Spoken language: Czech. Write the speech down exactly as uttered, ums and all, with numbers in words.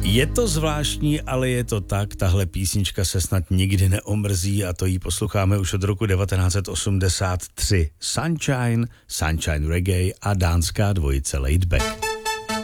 Je to zvláštní, ale je to tak, tahle písnička se snad nikdy neomrzí a to jí posloucháme už od roku devatenáct osmdesát tři. Sunshine, Sunshine Reggae a dánská dvojice Laidback.